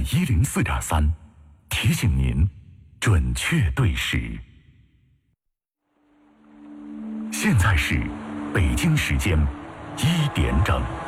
104.3，提醒您准确对时。现在是北京时间1点整。